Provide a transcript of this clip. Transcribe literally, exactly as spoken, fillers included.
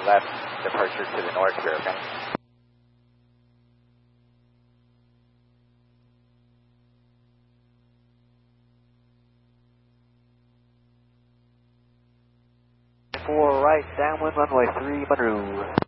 left departure to the north here, okay? four right, downwind runway three, Monroe.